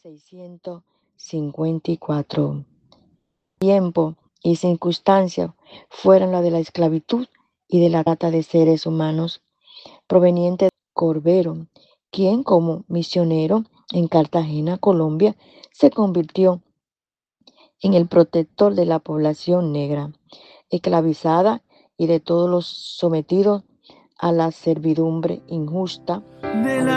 1654. Tiempo y circunstancias fueron la de la esclavitud y de la trata de seres humanos proveniente de Corbero, quien como misionero en Cartagena, Colombia, se convirtió en el protector de la población negra, esclavizada y de todos los sometidos a la servidumbre injusta.